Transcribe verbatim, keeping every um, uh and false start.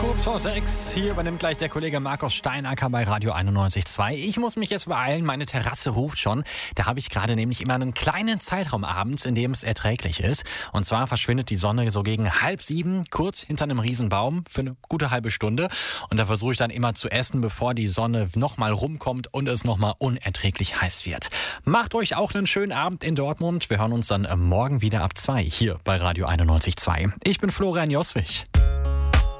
Kurz vor sechs, hier übernimmt gleich der Kollege Markus Steinacker bei Radio einundneunzig Komma zwei. Ich muss mich jetzt beeilen, meine Terrasse ruft schon. Da habe ich gerade nämlich immer einen kleinen Zeitraum abends, in dem es erträglich ist. Und zwar verschwindet die Sonne so gegen halb sieben, kurz hinter einem Riesenbaum, für eine gute halbe Stunde. Und da versuche ich dann immer zu essen, bevor die Sonne nochmal rumkommt und es nochmal unerträglich heiß wird. Macht euch auch einen schönen Abend in Dortmund. Wir hören uns dann morgen wieder ab zwei hier bei Radio einundneunzig Komma zwei. Ich bin Florian Joswig.